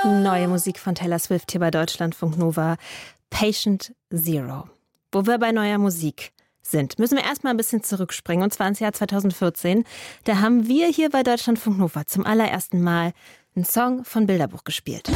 Neue Musik von Taylor Swift hier bei Deutschlandfunk Nova. Patient Zero. Wo wir bei neuer Musik sind, müssen wir erstmal ein bisschen zurückspringen. Und zwar ins Jahr 2014. Da haben wir hier bei Deutschlandfunk Nova zum allerersten Mal einen Song von Bilderbuch gespielt.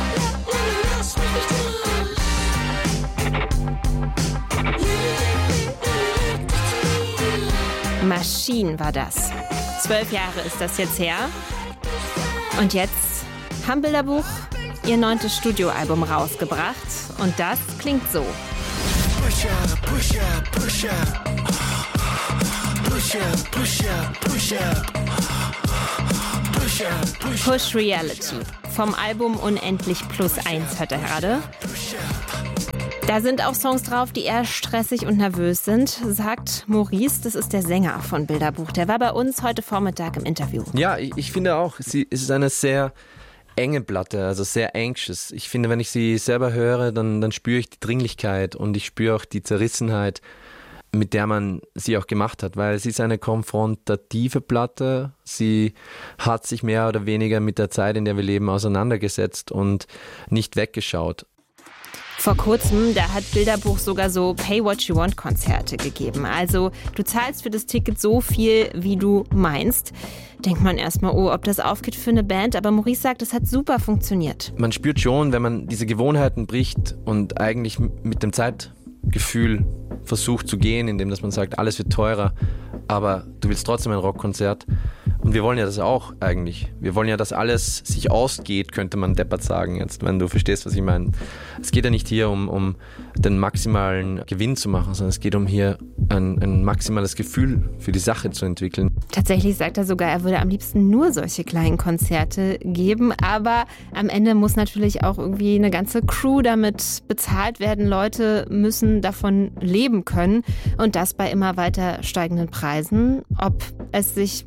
Machine war das. 12 Jahre ist das jetzt her. Und jetzt haben Bilderbuch ihr 9. Studioalbum rausgebracht. Und das klingt so. Push up, push up, push up. Push up, push up, push up. Push up, push up. Push Reality. Vom Album Unendlich +1 hört er gerade. Da sind auch Songs drauf, die eher stressig und nervös sind, sagt Maurice, das ist der Sänger von Bilderbuch. Der war bei uns heute Vormittag im Interview. Ja, ich finde auch, es ist eine sehr enge Platte, also sehr anxious. Ich finde, wenn ich sie selber höre, dann spüre ich die Dringlichkeit und ich spüre auch die Zerrissenheit, mit der man sie auch gemacht hat, weil sie ist eine konfrontative Platte. Sie hat sich mehr oder weniger mit der Zeit, in der wir leben, auseinandergesetzt und nicht weggeschaut. Vor kurzem, da hat Bilderbuch sogar so Pay-What-You-Want-Konzerte gegeben. Also du zahlst für das Ticket so viel, wie du meinst. Denkt man erstmal, oh, ob das aufgeht für eine Band. Aber Maurice sagt, es hat super funktioniert. Man spürt schon, wenn man diese Gewohnheiten bricht und eigentlich mit dem Zeitgefühl versucht zu gehen, indem dass man sagt, alles wird teurer, aber du willst trotzdem ein Rockkonzert. Und wir wollen ja das auch eigentlich. Wir wollen ja, dass alles sich ausgeht, könnte man deppert sagen jetzt, wenn du verstehst, was ich meine. Es geht ja nicht hier um den maximalen Gewinn zu machen, sondern es geht um hier ein maximales Gefühl für die Sache zu entwickeln. Tatsächlich sagt er sogar, er würde am liebsten nur solche kleinen Konzerte geben, aber am Ende muss natürlich auch irgendwie eine ganze Crew damit bezahlt werden. Leute müssen davon leben können und das bei immer weiter steigenden Preisen. Ob sich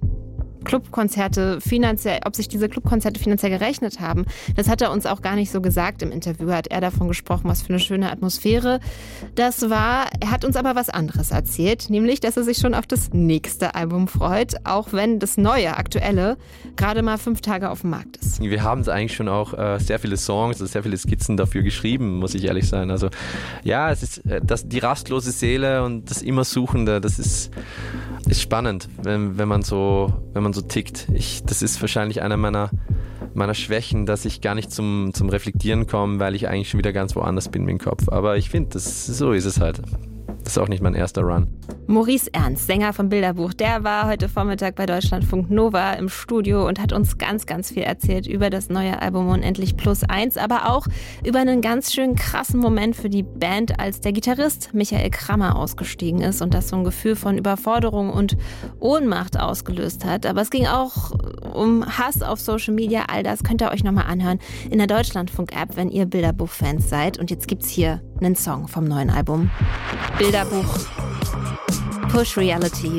diese Clubkonzerte finanziell gerechnet haben, das hat er uns auch gar nicht so gesagt im Interview. Hat er davon gesprochen, was für eine schöne Atmosphäre das war. Er hat uns aber was anderes erzählt, nämlich, dass er sich schon auf das nächste Album freut, auch wenn das neue, aktuelle, gerade mal 5 Tage auf dem Markt ist. Wir haben eigentlich schon auch sehr viele Songs, sehr viele Skizzen dafür geschrieben, muss ich ehrlich sein. Also ja, es ist die rastlose Seele und das Immersuchende, das ist spannend, wenn man so tickt. Das ist wahrscheinlich einer meiner Schwächen, dass ich gar nicht zum Reflektieren komme, weil ich eigentlich schon wieder ganz woanders bin mit dem Kopf. Aber ich finde, so ist es halt. Das ist auch nicht mein erster Run. Maurice Ernst, Sänger von Bilderbuch, der war heute Vormittag bei Deutschlandfunk Nova im Studio und hat uns ganz, ganz viel erzählt über das neue Album Unendlich +1, aber auch über einen ganz schön krassen Moment für die Band, als der Gitarrist Michael Krammer ausgestiegen ist und das so ein Gefühl von Überforderung und Ohnmacht ausgelöst hat. Aber es ging auch um Hass auf Social Media, all das könnt ihr euch nochmal anhören in der Deutschlandfunk-App, wenn ihr Bilderbuch-Fans seid. Und jetzt gibt's hier einen Song vom neuen Album. Bilderbuch. Push Reality